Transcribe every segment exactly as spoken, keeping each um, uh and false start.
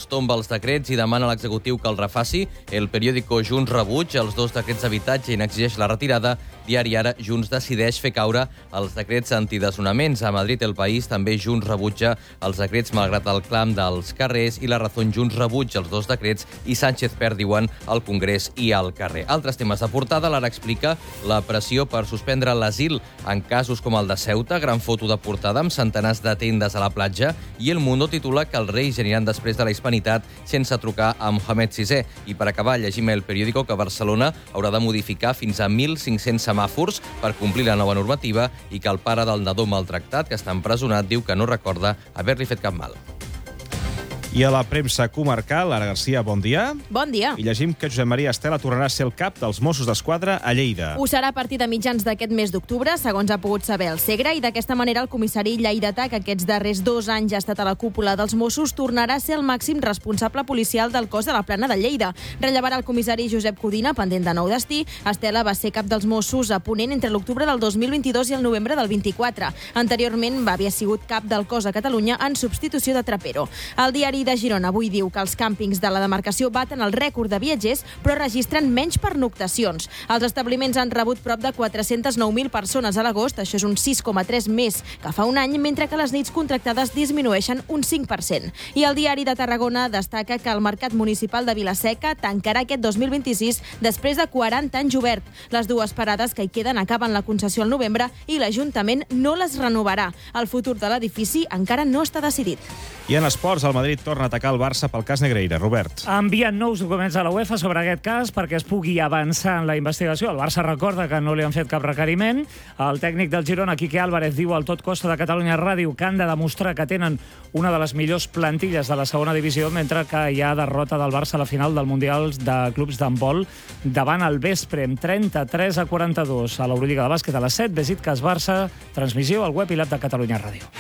tomba els decrets i demana a l'executiu que el refaci. El periòdico Junts rebutja els dos decrets d'habitatge i n'exigeix la retirada. Diari Ara, Junts decideix fer caure els decrets antidesnonaments. A Madrid, El País, també Junts rebutja els decrets malgrat el clam dels carrers i La Razón, Junts rebutja els dos decrets i Sánchez perd, diuen, al Congrés i al carrer. Altres temes de portada, l'Ara explica la pressió per suspendre l'asil en casos com el de Ceuta, gran foto de portada amb centenars de tendes a la platja, i El Mundo titula que els reis aniran després de la hispanitat sense trucar a Mohamed sisè. I per acabar, llegim el periòdico que Barcelona haurà de modificar fins a mil cinc-cents semàfors per complir la nova normativa i que el pare del nadó maltractat, que està empresonat, diu que no recorda haver-li fet cap mal. I a la premsa comarcal, Ara Garcia, bon dia. Bon dia. I llegim que Josep Maria Estela tornarà a ser el cap dels Mossos d'Esquadra a Lleida. Ho serà a partir de mitjans d'aquest mes d'octubre, segons ha pogut saber el Segre, i d'aquesta manera el comissari lleidatà, que aquests darrers dos anys ha estat a la cúpula dels Mossos, tornarà a ser el màxim responsable policial del cos de la Plana de Lleida. Rellevarà el comissari Josep Codina, pendent de nou destí. Estela va ser cap dels Mossos a Ponent entre l'octubre del dos mil vint-i-dos i el novembre del vint-i-quatre. Anteriorment va haver sigut cap del cos a Catalunya en substitució de Trapero. El diari de Girona avui diu que els càmpings de la demarcació baten el rècord de viatgers, però registren menys pernoctacions. Els establiments han rebut prop de quatre-cents nou mil persones a l'agost, això és un sis coma tres més que fa un any, mentre que les nits contractades disminueixen un cinc per cent. I el diari de Tarragona destaca que el Mercat Municipal de Vila-seca tancarà aquest dos mil vint-i-sis després de quaranta anys obert. Les dues parades que hi queden acaben la concessió al novembre i l'Ajuntament no les renovarà. El futur de l'edifici encara no està decidit. I en esports, el Madrid torna a atacar el Barça pel cas Negreira. Robert. Envien nous documents a la UEFA sobre aquest cas perquè es pugui avançar en la investigació. El Barça recorda que no li han fet cap requeriment. El tècnic del Girona, Quique Álvarez, diu al Tot Costa de Catalunya Ràdio que han de demostrar que tenen una de les millors plantilles de la segona divisió, mentre que hi ha derrota del Barça a la final del Mundial de Clubs d'Handbol davant el Vespre, amb trenta-tres a quaranta-dos. A l'Eurolliga de bàsquet a les set, Besiktas Barça, transmissió al web i l'app de Catalunya Ràdio.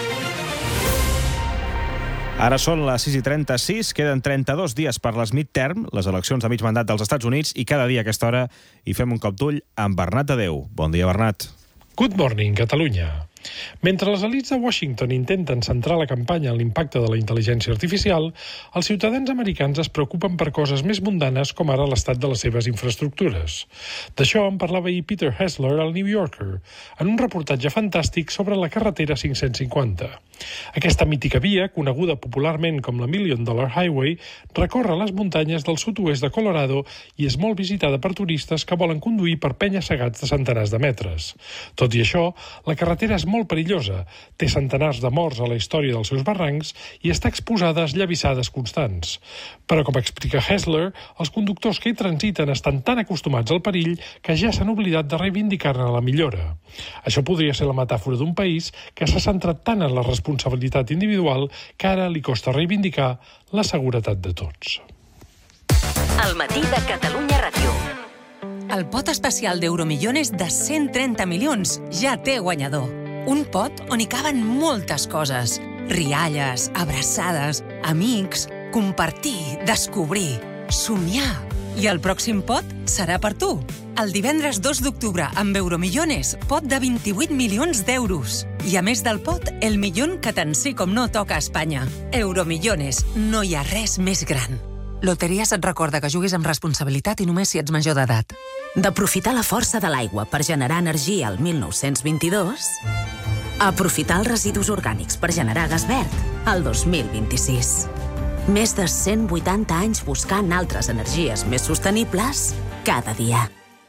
Ara són les sis i trenta-sis, queden trenta-dos dies per les midterm, les eleccions de mig mandat dels Estats Units, i cada dia a aquesta hora hi fem un cop d'ull amb Bernat Adeu. Bon dia, Bernat. Good morning, Catalunya. Mentre les elits de Washington intenten centrar la campanya en l'impacte de la intel·ligència artificial, els ciutadans americans es preocupen per coses més mundanes com ara l'estat de les seves infraestructures. D'això en parlava ahir Peter Hessler al New Yorker, en un reportatge fantàstic sobre la carretera cinc-cents cinquanta. Aquesta mítica via, coneguda popularment com la Million Dollar Highway, recorre les muntanyes del sud-oest de Colorado i és molt visitada per turistes que volen conduir per penya-segats de centenars de metres. Tot i això, la carretera és molt perillosa, té centenars de morts a la història dels seus barrancs i està exposada a esllavissades constants. Però, com explica Hessler, els conductors que hi transiten estan tan acostumats al perill que ja s'han oblidat de reivindicar-ne la millora. Això podria ser la metàfora d'un país que s'ha centrat tant en la responsabilitat individual que ara li costa reivindicar la seguretat de tots. El matí de Catalunya Ràdio. El pot especial d'Euromillones de cent trenta milions ja té guanyador. Un pot on hi caben moltes coses. Rialles, abraçades, amics, compartir, descobrir, somiar. I el pròxim pot serà per tu. El divendres dos d'octubre, amb Euromillones, pot de vint-i-vuit milions d'euros. I a més del pot, el millón que tant sí com no toca a Espanya. Euromillones, no hi ha res més gran. Loteries et recorda que juguis amb responsabilitat i només si ets major d'edat. D'aprofitar la força de l'aigua per generar energia al mil nou-cents vint-i-dos, a aprofitar els residus orgànics per generar gas verd al dos mil vint-i-sis. Més de cent vuitanta anys buscant altres energies més sostenibles cada dia.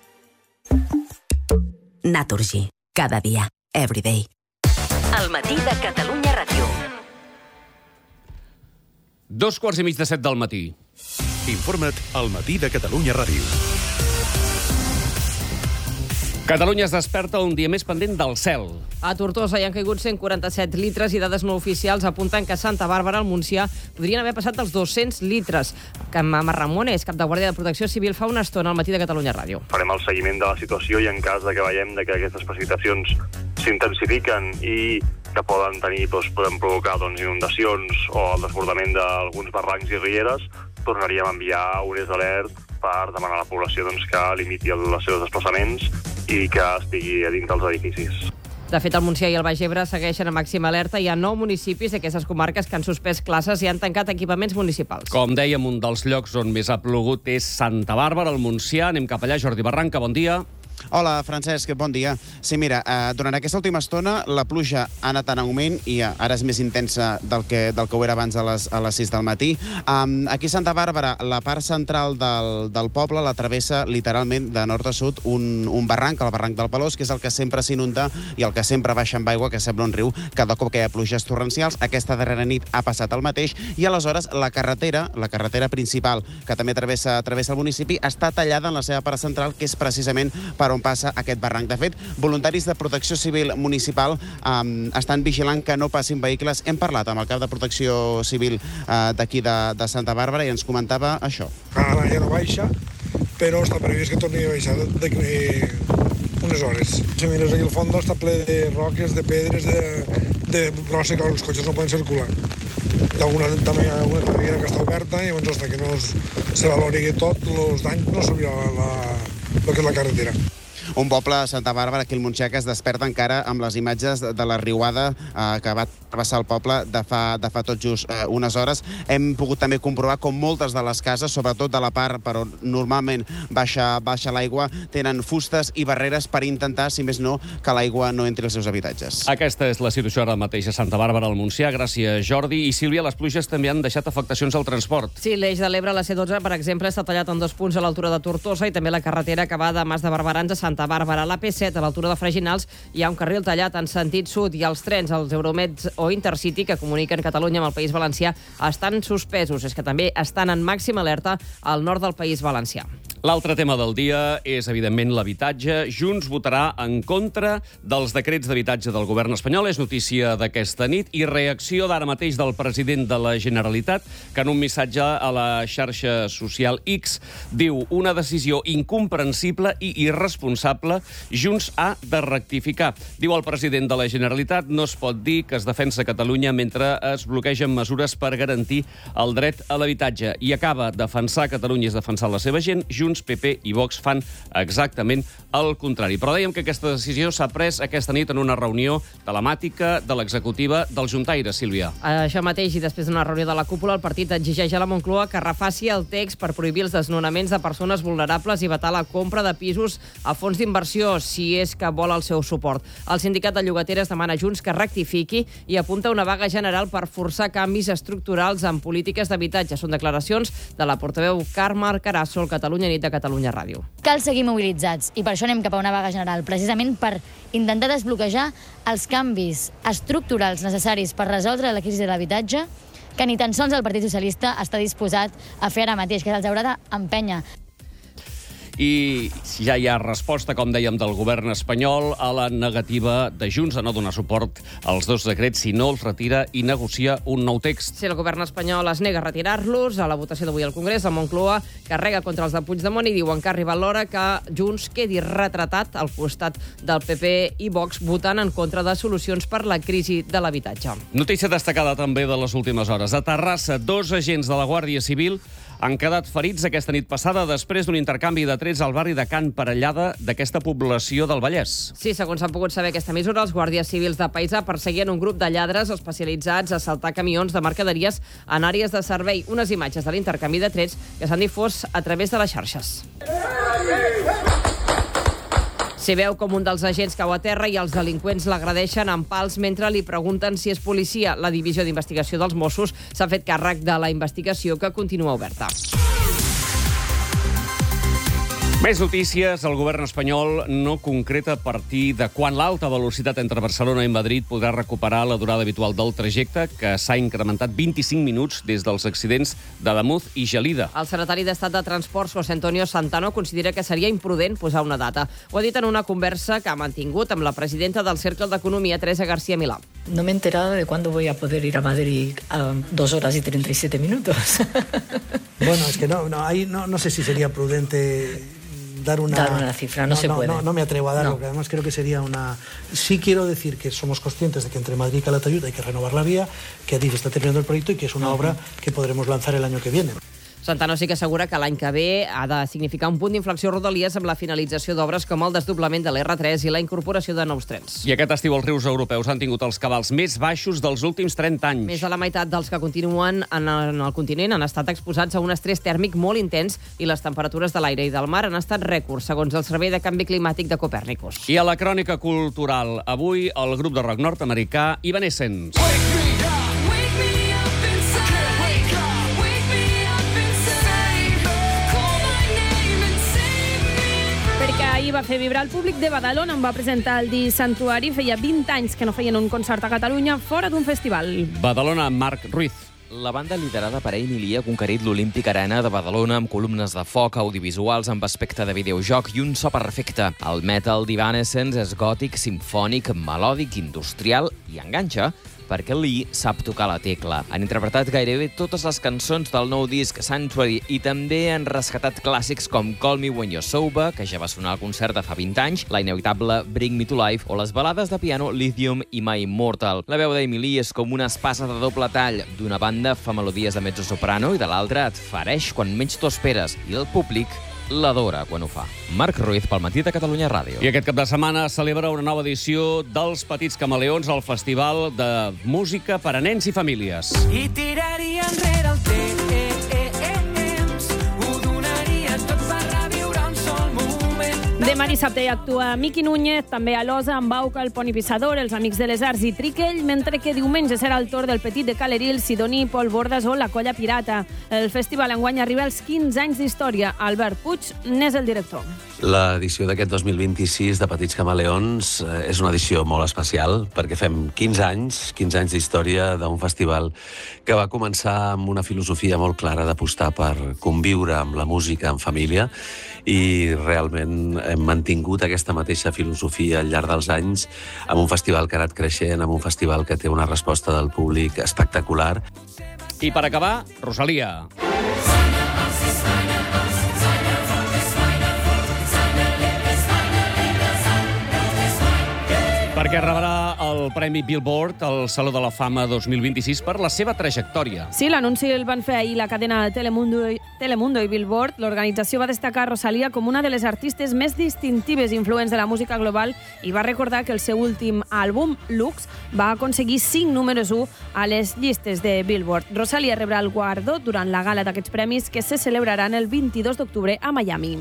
Naturgy. Cada dia. Every day. El matí de Catalunya Ràdio. Dos quarts i mig de set del matí. Informa't al matí de Catalunya Ràdio. Catalunya es desperta un dia més pendent del cel. A Tortosa hi han caigut cent quaranta-set litres i dades no oficials apunten que a Santa Bàrbara, al Montsià, podrien haver passat dels dos-cents litres. Carme Ramones, cap de Guàrdia de Protecció Civil, fa una estona al matí de Catalunya Ràdio. Farem el seguiment de la situació i en cas de que veiem de que aquestes precipitacions s'intensifiquen i que poden tenir, doncs, poden provocar doncs, inundacions o el desbordament d'alguns barrancs i rieres, tornaríem a enviar un alert per demanar a la població doncs, que limiti els seus desplaçaments i que estigui a dins dels edificis. De fet, el Montsià i el Baix Ebre segueixen a màxima alerta. Hi ha nou municipis d'aquestes comarques que han suspès classes i han tancat equipaments municipals. Com dèiem, un dels llocs on més ha plogut és Santa Bàrbara, al Montsià. Anem cap allà. Jordi Barranca, bon dia. Hola, Francesc, bon dia. Sí, mira, eh, durant aquesta última estona la pluja ha anat en augment i ara és més intensa del que, del que ho era abans a les, a les sis del matí. Um, aquí a Santa Bàrbara, la part central del, del poble la travessa literalment de nord a sud un, un barranc, el barranc del Pelós, que és el que sempre s'inunda i el que sempre baixa amb aigua, que sembla un riu, cada cop que hi ha pluges torrencials. Aquesta darrera nit ha passat el mateix i aleshores la carretera, la carretera principal, que també travessa, travessa el municipi, està tallada en la seva part central, que és precisament per on passa aquest barranc. De fet, voluntaris de Protecció Civil Municipal um, estan vigilant que no passin vehicles. Hem parlat amb el cap de Protecció Civil uh, d'aquí de, de Santa Bàrbara i ens comentava això. Ara ja no baixa, però està previst que torni a baixar d'aquí unes hores. Si mires aquí al fons està ple de roques, de pedres, de, de brossa, que els cotxes no poden circular. Hi ha alguna, també hi ha alguna carretera que està oberta i llavors hasta que no es, se valori tot, els danys no s'obrirà la, el que és la carretera. Un poble a Santa Bàrbara, aquí al Montsià, que es desperta encara amb les imatges de la riuada eh, que va travessar el poble de fa, de fa tot just eh, unes hores. Hem pogut també comprovar com moltes de les cases, sobretot de la part per on normalment baixa, baixa l'aigua, tenen fustes i barreres per intentar, si més no, que l'aigua no entri als seus habitatges. Aquesta és la situació ara mateix a Santa Bàrbara, al Montsià. Gràcies, Jordi. I, Sílvia, les pluges també han deixat afectacions al transport. Sí, l'eix de l'Ebre, la C dotze, per exemple, està tallat en dos punts a l'altura de Tortosa i també la carretera que va de Mas de Barberans a Santa Bàrbara. A la P set, a l'altura de Freginals, hi ha un carril tallat en sentit sud i els trens, els Euromeds o Intercity, que comuniquen Catalunya amb el País Valencià, estan suspesos. És que també estan en màxima alerta al nord del País Valencià. L'altre tema del dia és, evidentment, l'habitatge. Junts votarà en contra dels decrets d'habitatge del govern espanyol. És notícia d'aquesta nit i reacció d'ara mateix del president de la Generalitat, que en un missatge a la xarxa social X diu: una decisió incomprensible i irresponsable. Junts ha de rectificar. Diu el president de la Generalitat: no es pot dir que es defensa Catalunya mentre es bloquegen mesures per garantir el dret a l'habitatge. I acaba: defensar Catalunya és defensar la seva gent. Junts, P P i Vox fan exactament el contrari. Però dèiem que aquesta decisió s'ha pres aquesta nit en una reunió telemàtica de l'executiva del Juntaire, Sílvia. Això mateix, i després d'una reunió de la cúpula, el partit exigeix a la Moncloa que refaci el text per prohibir els desnonaments de persones vulnerables i vetar la compra de pisos a fons d'inversió, si és que vol el seu suport. El sindicat de llogateres demana a Junts que rectifiqui i apunta una vaga general per forçar canvis estructurals en polítiques d'habitatge. Són declaracions de la portaveu Carme Carasso, al Catalunya Nit de Catalunya Ràdio. Cal seguir mobilitzats i per això anem cap a una vaga general, precisament per intentar desbloquejar els canvis estructurals necessaris per resoldre la crisi de l'habitatge, que ni tan sols el Partit Socialista està disposat a fer ara mateix, que se'ls haurà d'empènyer. I ja hi ha resposta, com dèiem, del govern espanyol a la negativa de Junts a no donar suport als dos decrets si no els retira i negocia un nou text. Si el govern espanyol es nega a retirar-los, a la votació d'avui al Congrés, la Moncloa carrega contra els de Puigdemont i diuen que ha arribat l'hora que Junts quedi retratat al costat del P P i Vox votant en contra de solucions per la crisi de l'habitatge. Notícia destacada també de les últimes hores. A Terrassa, dos agents de la Guàrdia Civil han quedat ferits aquesta nit passada després d'un intercanvi de trets al barri de Can Parellada d'aquesta població del Vallès. Sí, segons han pogut saber aquesta emissora, els guàrdies civils de Paisà perseguien un grup de lladres especialitzats a assaltar camions de mercaderies en àrees de servei. Unes imatges de l'intercanvi de trets que s'han difós a través de les xarxes. S'hi veu com un dels agents cau a terra i els delinqüents l'agredeixen amb pals mentre li pregunten si és policia. La divisió d'investigació dels Mossos s'ha fet càrrec de la investigació, que continua oberta. Més notícies. El govern espanyol no concreta a partir de quan l'alta velocitat entre Barcelona i Madrid podrà recuperar la durada habitual del trajecte, que s'ha incrementat vint-i-cinc minuts des dels accidents de Damuz i Gelida. El secretari d'Estat de Transports, José Antonio Santano, considera que seria imprudent posar una data. Ho ha dit en una conversa que ha mantingut amb la presidenta del Cercle d'Economia, Teresa García Milà. No me he enterado de cuándo voy a poder ir a Madrid a dos horas y treinta y siete minutos. Bueno, es que no, no, ahí no, no sé si sería prudente dar una, dar una cifra, no, no se no, puede. No, no me atrevo a darlo, no. Porque además creo que sería una... Sí quiero decir que somos conscientes de que entre Madrid y Calatayud hay que renovar la vía, que Adif está terminando el proyecto y que es una uh-huh. obra que podremos lanzar el año que viene. Santano sí que assegura que l'any que ve ha de significar un punt d'inflexió a Rodalies amb la finalització d'obres com el desdoblament de l'erre tres i la incorporació de nous trens. I aquest estiu els rius europeus han tingut els cabals més baixos dels últims trenta anys. Més de la meitat dels que continuen en el continent han estat exposats a un estrès tèrmic molt intens i les temperatures de l'aire i del mar han estat rècords, segons el Servei de Canvi Climàtic de Copèrnicus. I a la crònica cultural, avui el grup de rock nord-americà Evanescence. Ahir va fer vibrar el públic de Badalona, on va presentar el disc Santuari. Feia vint anys que no feien un concert a Catalunya fora d'un festival. Badalona, Marc Ruiz. La banda liderada per Emily ha conquerit l'Olímpic Arena de Badalona amb columnes de foc, audiovisuals amb aspecte de videojoc i un so perfecte. El metal d'Evanescence és gòtic, simfònic, melòdic, industrial i enganxa perquè Lee sap tocar la tecla. Han interpretat gairebé totes les cançons del nou disc Sanctuary i també han rescatat clàssics com Call Me When You're Sober, que ja va sonar al concert de fa vint anys, la inevitable Bring Me to Life o les balades de piano Lithium i My Immortal. La veu d'Emily és com una espasa de doble tall. D'una banda fa melodies de mezzosoprano i de l'altra et fereix quan menys t'ho esperes i el públic l'adora quan ho fa. Marc Ruiz, pel Matí de Catalunya Ràdio. I aquest cap de setmana celebra una nova edició dels Petits Camaleons al Festival de Música per a Nens i Famílies. I tiraria enrere el temps, ho donaria tot per reviure un sol moment. Demà dissabte hi actua Miqui Núñez, també a l'Osa, amb Bauca, el Poni Pissador, els Amics de les Arts i Triquell, mentre que diumenge serà el torn del Petit de Caleril, Sidoní, Pol Bordas o la Colla Pirata. El festival enguany arriba als quinze anys d'història. Albert Puig n'és el director. L'edició d'aquest dos mil vint-i-sis de Petits Camaleons és una edició molt especial perquè fem quinze anys, quinze anys d'història d'un festival que va començar amb una filosofia molt clara d'apostar per conviure amb la música en família i realment hem mantingut aquesta mateixa filosofia al llarg dels anys amb un festival que ha anat creixent, amb un festival que té una resposta del públic espectacular. I per acabar, Rosalia. Perquè rebrà el Premi Billboard al Saló de la Fama dos mil vint-i-sis per la seva trajectòria. Sí, l'anunci el van fer ahir la cadena Telemundo, Telemundo i Billboard. L'organització va destacar Rosalia com una de les artistes més distintives i influents de la música global i va recordar que el seu últim àlbum, Lux, va aconseguir cinc números u a les llistes de Billboard. Rosalia rebrà el guardó durant la gala d'aquests premis que se celebraran el vint-i-dos d'octubre a Miami.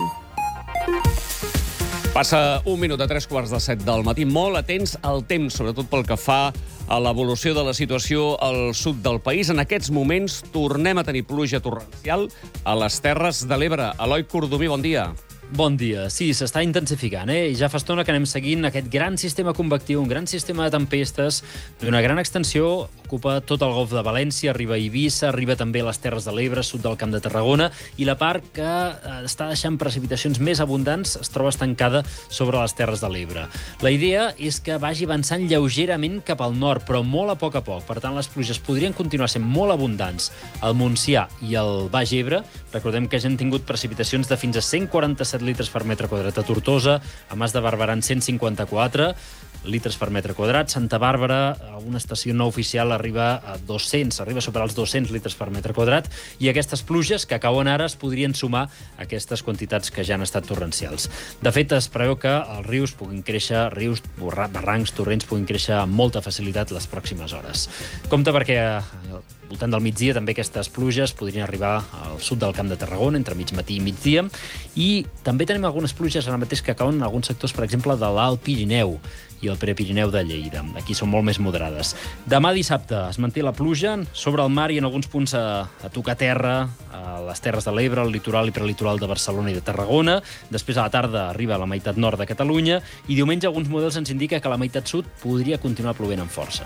Passa un minut a tres quarts de set del matí. Molt atents al temps, sobretot pel que fa a l'evolució de la situació al sud del país. En aquests moments tornem a tenir pluja torrencial a les Terres de l'Ebre. Eloi Cordomí, bon dia. Bon dia. Sí, s'està intensificant, eh? I ja fa estona que anem seguint aquest gran sistema convectiu, un gran sistema de tempestes d'una gran extensió, ocupa tot el golf de València, arriba a Eivissa, arriba també a les Terres de l'Ebre, sud del Camp de Tarragona, i la part que està deixant precipitacions més abundants es troba estancada sobre les Terres de l'Ebre. La idea és que vagi avançant lleugerament cap al nord, però molt a poc a poc. Per tant, les pluges podrien continuar sent molt abundants al Montsià i al Baix Ebre. Recordem que ja han tingut precipitacions de fins a cent quaranta-set litres per metre quadrat a Tortosa, a Mas de Barberà cent cinquanta-quatre litres per metre quadrat. Santa Bàrbara, a una estació no oficial, arriba a dos-cents, arriba a superar els dos-cents litres per metre quadrat, i aquestes pluges que cauen ara es podrien sumar a aquestes quantitats que ja han estat torrencials. De fet, es preveu que els rius puguin créixer, rius, barrancs, torrents puguin créixer amb molta facilitat les pròximes hores. Compte perquè al voltant del migdia també aquestes pluges podrien arribar al sud del Camp de Tarragona, entre mig matí i migdia, i també tenim algunes pluges ara mateix que cauen en alguns sectors, per exemple, de l'Alt Pirineu i el Prepirineu de Lleida. Aquí són molt més moderades. Demà dissabte es manté la pluja sobre el mar i en alguns punts a, a tocar terra, a les Terres de l'Ebre, al litoral i prelitoral de Barcelona i de Tarragona. Després a la tarda arriba a la meitat nord de Catalunya i diumenge alguns models ens indica que la meitat sud podria continuar plovent amb força.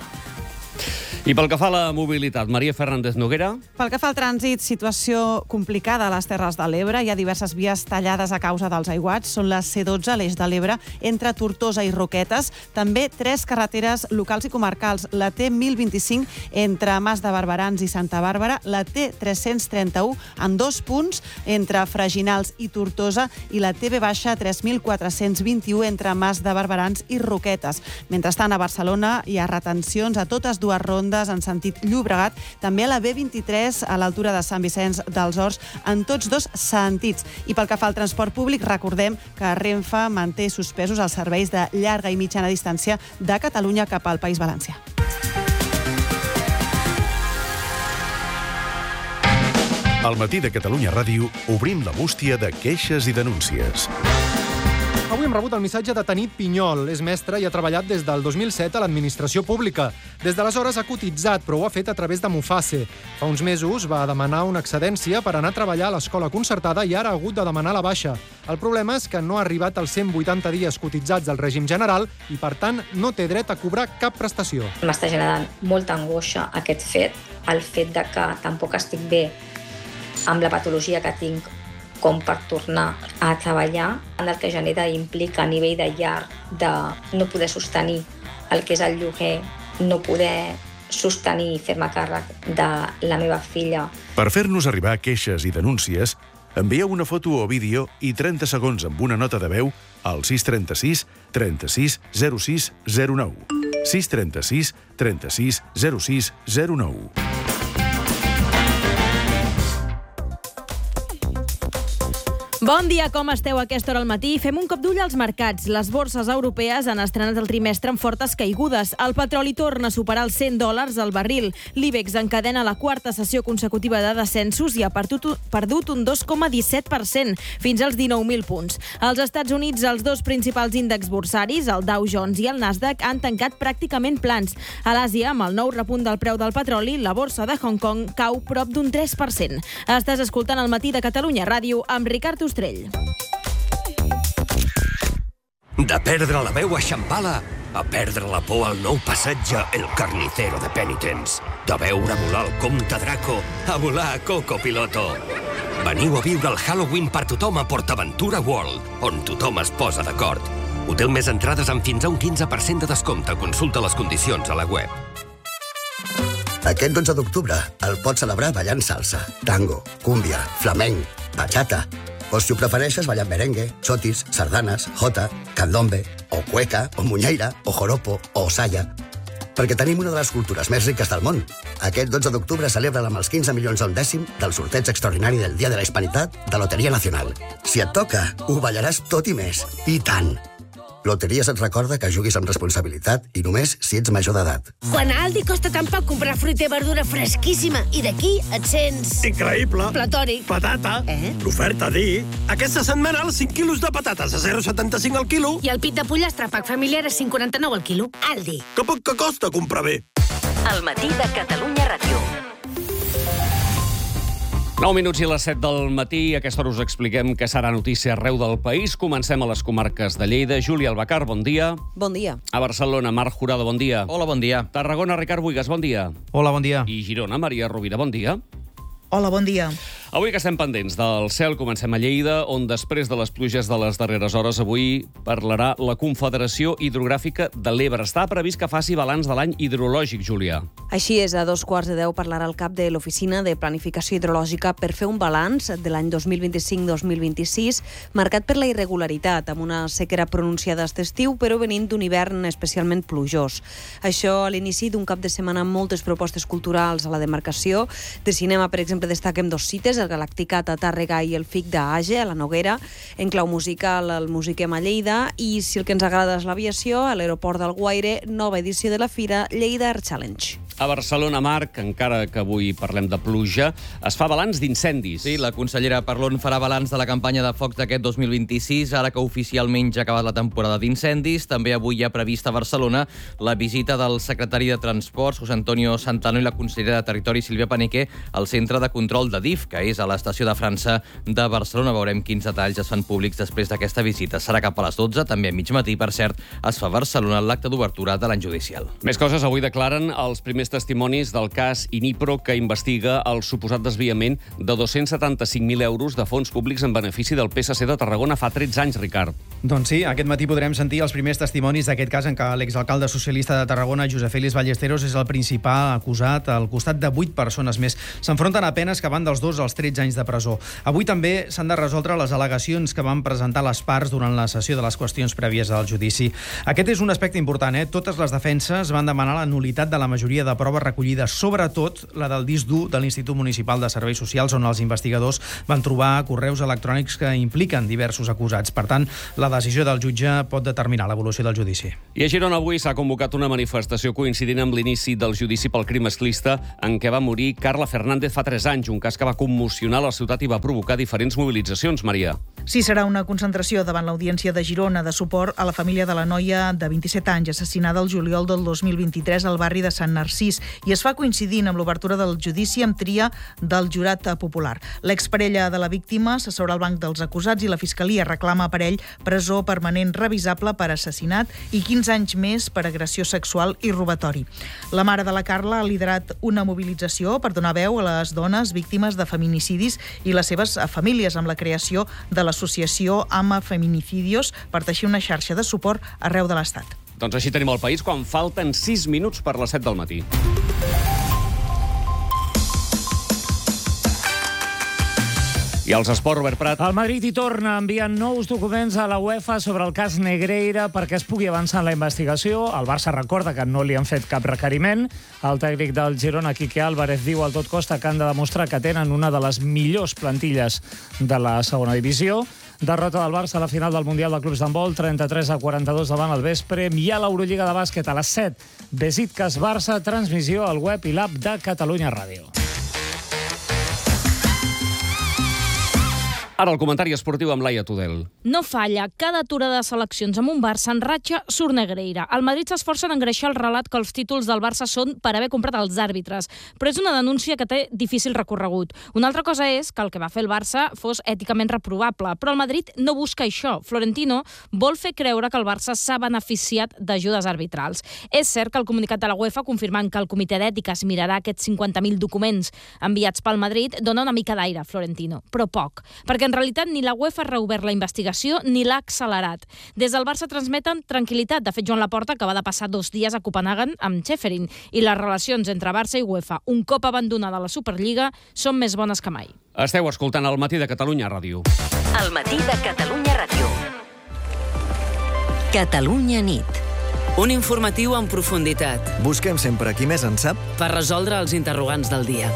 I pel que fa a la mobilitat, Maria Fernández Noguera. Pel que fa al trànsit, situació complicada a les Terres de l'Ebre. Hi ha diverses vies tallades a causa dels aiguats. Són la C dotze, a l'eix de l'Ebre, entre Tortosa i Roquetes. També tres carreteres locals i comarcals. La T mil vint-i-cinc entre Mas de Barberans i Santa Bàrbara. La T tres-cents trenta-u en dos punts entre Freginals i Tortosa. I la T V tres mil quatre-cents vint-i-u entre Mas de Barberans i Roquetes. Mentrestant, a Barcelona hi ha retencions a totes dues rondes Rondes en sentit Llobregat, també a la B vint-i-tres a l'altura de Sant Vicenç dels Horts, en tots dos sentits. I pel que fa al transport públic, recordem que Renfe manté suspesos els serveis de llarga i mitjana distància de Catalunya cap al País Valencià. Al matí de Catalunya Ràdio obrim la bústia de queixes i denúncies. Avui hem rebut el missatge de Tanit Pinyol. És mestre i ha treballat des del dos mil set a l'administració pública. Des d'aleshores ha cotitzat, però ho ha fet a través de Muface. Fa uns mesos va demanar una excedència per anar a treballar a l'escola concertada i ara ha hagut de demanar la baixa. El problema és que no ha arribat als cent vuitanta dies cotitzats del règim general i, per tant, no té dret a cobrar cap prestació. M'està generant molta angoixa aquest fet, el fet de que tampoc estic bé amb la patologia que tinc com per tornar a treballar, en el que genera i implica a nivell de llar de no poder sostenir el que és el lloguer, no poder sostenir i fer-me càrrec de la meva filla. Per fer-nos arribar queixes i denúncies, envieu una foto o vídeo i trenta segons amb una nota de veu al sis trenta sis trenta sis zero sis zero nou. sis trenta sis trenta sis zero sis zero nou. Bon dia, com esteu a aquesta hora al matí? Fem un cop d'ull als mercats. Les borses europees han estrenat el trimestre amb fortes caigudes. El petroli torna a superar els cent dòlars al barril. L'IBEX encadena la quarta sessió consecutiva de descensos i ha perdut, perdut un dos coma disset per cent, fins als dinou mil punts. Als Estats Units, els dos principals índexs borsaris, el Dow Jones i el Nasdaq, han tancat pràcticament plans. A l'Àsia, amb el nou repunt del preu del petroli, la borsa de Hong Kong cau prop d'un tres per cent. Estàs escoltant el matí de Catalunya Ràdio amb Ricard Ostrell. De perdre la veu a Xampala a perdre la por al nou passatge El Carnicero de Penitents. De veure volar el Comte Draco a volar a Coco Piloto. Veniu a viure el Halloween per tothom a PortAventura World, on tothom es posa d'acord. Hotel més entrades amb fins a un quinze per cent de descompte. Consulta les condicions a la web. Aquest dotze d'octubre el pots celebrar ballant salsa, tango, cúmbia, flamenc, bachata. O si ho prefereixes, ballant merengue, chotis, sardanes, jota, candombe, o cueca, o muñeira, o joropo, o saya. Perquè tenim una de les cultures més riques del món. Aquest dotze d'octubre celebra amb els quinze milions a un dècim del sorteig extraordinari del Dia de la Hispanitat de Loteria Nacional. Si et toca, ho ballaràs tot i més. I tant! Loteries et recorda que juguis amb responsabilitat i només si ets major d'edat. Quan a Aldi costa tan poc comprar fruita i verdura fresquíssima i d'aquí et sents... Increïble! Platòric. Patata. Eh? L'oferta dir. Aquesta setmana els cinc quilos de patates a zero coma setanta-cinc al quilo. I el pit de pollastre pack familiar a cinc coma quaranta-nou al quilo. Aldi. Que poc que costa comprar bé. El matí de Catalunya Ràdio. nou minuts i les set del matí. A aquesta hora us expliquem què serà notícia arreu del país. Comencem a les comarques de Lleida. Júlia Albacar, bon dia. Bon dia. A Barcelona, Marc Jurado, bon dia. Hola, bon dia. Tarragona, Ricard Buigas, bon dia. Hola, bon dia. I Girona, Maria Rovira, bon dia. Hola, bon dia. Avui que estem pendents del cel, comencem a Lleida, on després de les pluges de les darreres hores, avui parlarà la Confederació Hidrogràfica de l'Ebre. Està previst que faci balanç de l'any hidrològic, Júlia. Així és, a dos quarts de deu parlarà el cap de l'Oficina de Planificació Hidrològica per fer un balanç de l'any dos mil vint-i-cinc dos mil vint-i-sis, marcat per la irregularitat, amb una sequera pronunciada aquest estiu, però venint d'un hivern especialment plujós. Això a l'inici d'un cap de setmana amb moltes propostes culturals a la demarcació. De cinema, per exemple, destaquem dos cites, el Galacticat a Tàrrega i el F I C d'Age, a la Noguera. En clau musical, el Musiquem a Lleida. I si el que ens agrada és l'aviació, a l'aeroport d'Alguaire, nova edició de la fira Lleida Air Challenge. A Barcelona, Marc, encara que avui parlem de pluja, es fa balanç d'incendis. Sí, la consellera Parlon farà balanç de la campanya de focs d'aquest dos mil vint-i-sis, ara que oficialment ja ha acabat la temporada d'incendis. També avui hi ha prevista a Barcelona la visita del secretari de Transports, José Antonio Santano, i la consellera de Territori, Sílvia Paniquer, al centre de control de D I F, que és a l'estació de França de Barcelona. Veurem quins detalls es fan públics després d'aquesta visita. Serà cap a les dotze, també a mig matí, per cert, es fa a Barcelona l'acte d'obertura de l'any judicial. Més coses, avui declaren els primers testimonis del cas Inipro, que investiga el suposat desviament de dos-cents setanta-cinc mil euros de fons públics en benefici del P S C de Tarragona fa tretze anys, Ricard. Doncs sí, aquest matí podrem sentir els primers testimonis d'aquest cas en què l'exalcalde socialista de Tarragona, Josep Félix Ballesteros, és el principal acusat al costat de vuit persones més. S'enfronten a penes que van dels dos als tretze anys de presó. Avui també s'han de resoldre les al·legacions que van presentar les parts durant la sessió de les qüestions prèvies al judici. Aquest és un aspecte important, eh? Totes les defenses van demanar la nul·litat de la majoria de de prova recollida, sobretot la del disc dur de l'Institut Municipal de Serveis Socials, on els investigadors van trobar correus electrònics que impliquen diversos acusats. Per tant, la decisió del jutge pot determinar l'evolució del judici. I a Girona avui s'ha convocat una manifestació coincidint amb l'inici del judici pel crim masclista en què va morir Carla Fernández fa tres anys, un cas que va commocionar la ciutat i va provocar diferents mobilitzacions, Maria. Sí, serà una concentració davant l'Audiència de Girona de suport a la família de la noia de vint-i-set anys assassinada el juliol del dos mil vint-i-tres al barri de Sant Narcís, i es fa coincidint amb l'obertura del judici amb tria del jurat popular. L'exparella de la víctima s'asseurà al banc dels acusats i la Fiscalia reclama per ell presó permanent revisable per assassinat i quinze anys més per agressió sexual i robatori. La mare de la Carla ha liderat una mobilització per donar veu a les dones víctimes de feminicidis i les seves famílies amb la creació de l'associació Ama Feminicidios per teixir una xarxa de suport arreu de l'Estat. Doncs així tenim el país quan falten sis minuts per les set del matí. I els esports, Robert Prat. El Madrid hi torna enviant nous documents a la UEFA sobre el cas Negreira perquè es pugui avançar en la investigació. El Barça recorda que no li han fet cap requeriment. El tècnic del Girona, Quique Álvarez, diu al tot costa que han de demostrar que tenen una de les millors plantilles de la segona divisió. Derrota del Barça a la final del Mundial de Clubs d'handbol, trenta-tres a quaranta-dos davant el vespre. Hi ha l'Eurolliga de bàsquet a les set. Besiktas Barça, transmissió al web i l'app de Catalunya Ràdio. Ara el comentari esportiu amb Laia Tudel. No falla. Cada aturada de seleccions amb un Barça en ratxa surt Negreira. El Madrid s'esforça en engreixar el relat que els títols del Barça són per haver comprat els àrbitres, però és una denúncia que té difícil recorregut. Una altra cosa és que el que va fer el Barça fos èticament reprovable, però el Madrid no busca això. Florentino vol fer creure que el Barça s'ha beneficiat d'ajudes arbitrals. És cert que el comunicat de la UEFA, confirmant que el comitè d'ètica es mirarà aquests cinquanta mil documents enviats pel Madrid, dona una mica d'aire a Florentino, però poc, perquè en realitat ni la UEFA ha reobert la investigació ni l'ha accelerat. Des del Barça transmeten tranquil·litat. De fet, Joan Laporta acaba de passar dos dies a Copenhagen amb Schäferin i les relacions entre Barça i UEFA, un cop abandonada la Superliga, són més bones que mai. Esteu escoltant El matí de Catalunya Ràdio. El matí de Catalunya Ràdio. Catalunya nit. Un informatiu en profunditat. Busquem sempre qui més en sap per resoldre els interrogants del dia.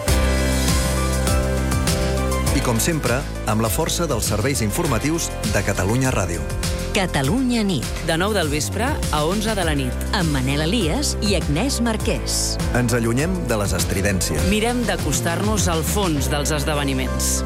I com sempre, amb la força dels serveis informatius de Catalunya Ràdio. Catalunya nit. De nou del vespre a onze de la nit. Amb Manel Elias i Agnès Marquès. Ens allunyem de les estridències. Mirem d'acostar-nos al fons dels esdeveniments.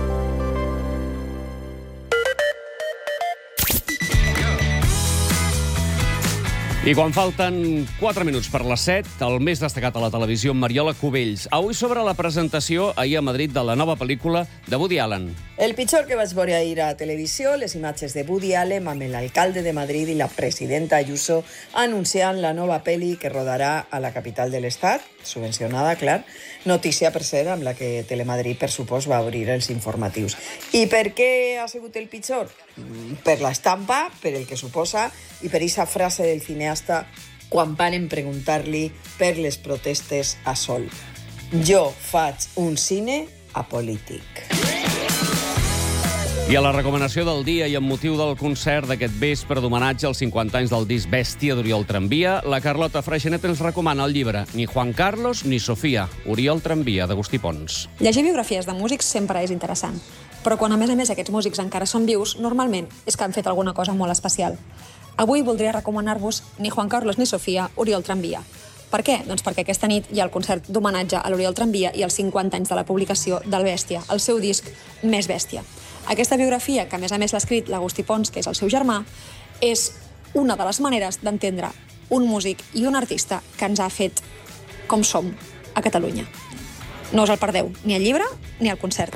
I quan falten quatre minuts per les set, el més destacat a la televisió, Mariola Cubells. Avui sobre la presentació, ahir a Madrid, de la nova pel·lícula de Woody Allen. El pitjor que vaig veure ahir a televisió, les imatges de Woody Allen amb l'alcalde de Madrid i la presidenta Ayuso anunciant la nova pel·li que rodarà a la capital de l'Estat, subvencionada, clar. Notícia, per cert, amb la que Telemadrid, per supòs, va obrir els informatius. I per què ha sigut el pitjor? Per l'estampa, per el que suposa, i per aquesta frase del cineasta quan varen preguntar-li per les protestes a Sol. Jo faig un cine apolític. I a la recomanació del dia i amb motiu del concert d'aquest vespre d'homenatge als cinquanta anys del disc Bèstia d'Oriol Tramvia, la Carlota Freixenet ens recomana el llibre Ni Juan Carlos ni Sofía, Oriol Tramvia, d'Agustí Pons. Llegir biografies de músics sempre és interessant, però quan a més a més aquests músics encara són vius, normalment és que han fet alguna cosa molt especial. Avui voldria recomanar-vos Ni Juan Carlos ni Sofía, Oriol Tramvia. Per què? Doncs perquè aquesta nit hi ha el concert d'homenatge a l'Oriol Tramvia i els cinquanta anys de la publicació del Bèstia, el seu disc Més Bèstia. Aquesta biografia, que a més a més l'ha escrit l'Agustí Pons, que és el seu germà, és una de les maneres d'entendre un músic i un artista que ens ha fet com som a Catalunya. No us el perdeu, ni el llibre ni el concert.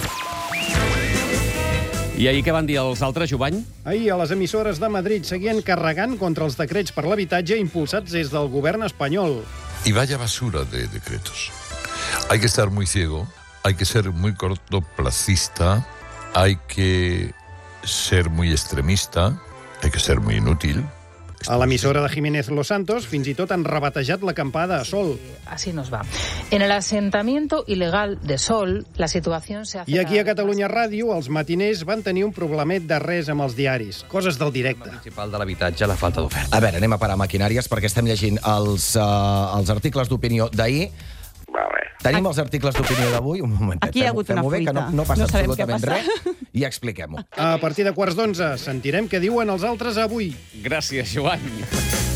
I ahir què van dir els altres, Jovany? Ahir a les emissores de Madrid seguien carregant contra els decrets per l'habitatge impulsats des del govern espanyol. Y vaya basura de decretos. Hay que estar muy ciego, hay que ser muy cortoplacista, hay que ser muy extremista, hay que ser muy inútil, A l'emissora de Jiménez Los Santos fins i tot han rebatejat l'acampada a Sol. Así nos va. En el asentamiento ilegal de Sol, la situación se hace... I aquí a Catalunya Ràdio, els matiners van tenir un problemet de res amb els diaris. Coses del directe. Principal de l'habitatge, la falta d'oferta. A veure, anem a parar maquinàries perquè estem llegint els, uh, els articles d'opinió d'ahir. Tenim els articles d'opinió d'avui. Un momentet. Aquí hi ha hagut una fruita. Que no, no passa no absolutament res. I expliquem-ho. A partir de quarts d'onze sentirem què diuen els altres avui. Gràcies, Joan.